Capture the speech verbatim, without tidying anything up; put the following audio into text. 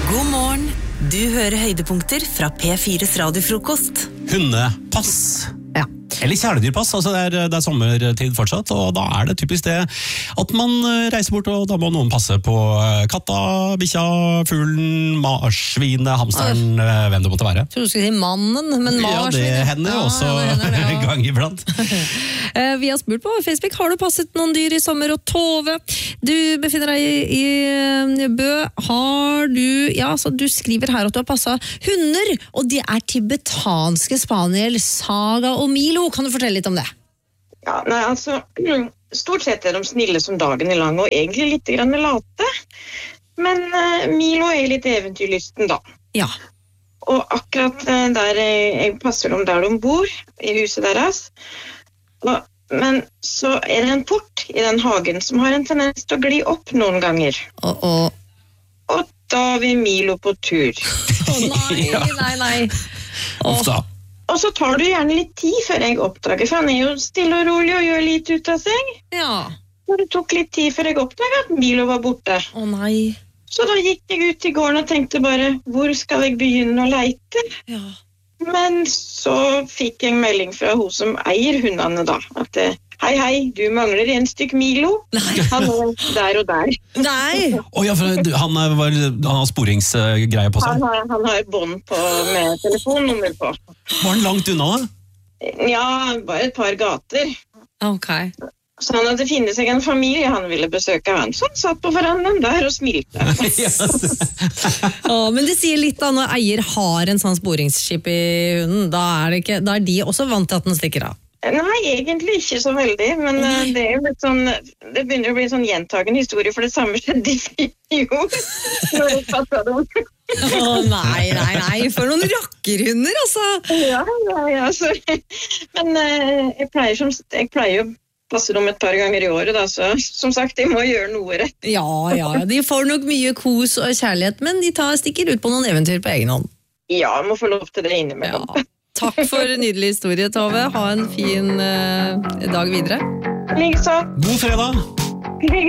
God morgen. Du hører høydepunkter fra P fires radiofrokost. Hundepass. Ja. Eller kjæledyrpass, altså det er, det er sommertid fortsatt, og da er det typisk det at man reiser bort, og da må noen passe på katta, bikkja, fuglen, marsvinet, hamsteren, øh. hvem det måtte være. Jeg tror du skulle si mannen, men marsvin. Ja, det hender jo også ja, det hender, ja. Gang iblant. Vi har spurt på Facebook, har du passet noen dyr i sommer? Og Tove, du befinner deg i, i Bø, har du, ja, så du skriver her at du har passet hunder, og de er tibetanske spaniel, Saga og Milo. Kan du fortelle litt om det? Ja, nei, altså, stort sett er de snille som dagen er lang, og egentlig litt grann late. Men uh, Milo er litt eventyrlysten da. Ja. Og akkurat uh, der jeg passer dem der de bor, i huset deres. Og, men så er det en port i den hagen som har en tendens til å gli opp noen ganger. Og, og... og da vil Milo på tur. Å oh, nei, ja. nei, nei. Uff da. Og så tar du gjerne litt tid før jeg oppdager, for han er jo stille og rolig og gjør litt ut av seg. Ja. Og det tok litt tid før jeg oppdaget at Milo var borte. Å nei. Så da gikk jeg ut i gården og tenkte bare, hvor skal jeg begynne å leite? Ja. Men så fikk jeg melding fra hun som eier hundene da, at hei, hei, du mangler en stykk Milo. Nei. Han er der og der. Nei. Oh, ja, for han, var, han har sporingsgreier på seg. Han har, han har bånd på med telefonnummer på. Var han langt unna da? Ja, bare et par gater. Ok. Så han hadde finnet seg en familie han ville besøke han. Så han satt på verandaen der og smilte. oh, men det sier litt da, når eier har en sånn sporingsskip i hunden, da er, det ikke, da er de også vant til at den stikker av. Nei, egentlig ikke så veldig, men uh, det er jo litt sånn, det begynner å bli sånn gjentagende historie, for det samme skjedde i fjor. Når jeg fattet dem. Å nei, nei, nei, for noen rakkerhunder, altså. Ja, ja, ja, så, men uh, jeg pleier som, jeg pleier jo passe dem et par ganger i året, da, så som sagt, de må gjøre noe rett. Ja, ja, de får nok mye kos og kjærlighet, men de tar, stikker ut på noen eventyr på egen hånd. Ja, må få lov til det innimellom. Ja. Takk for en nydelig historie, Tove. Ha en fin uh, dag videre. Likeså. God fredag! Likeså.